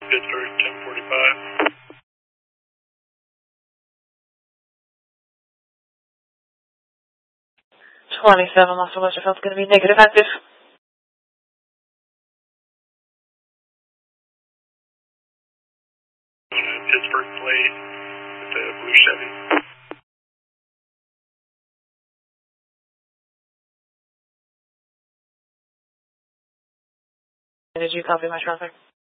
Pittsburgh 1045. 27 Muscle Westerveld is going to be negative active. Pittsburgh plate with the blue Chevy. Did you copy my traffic?